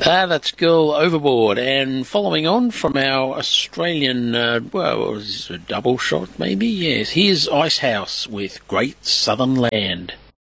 That's Girl Overboard. And following on from our Australian, well, is it a double shot maybe? Yes, here's Icehouse with Great Southern Land.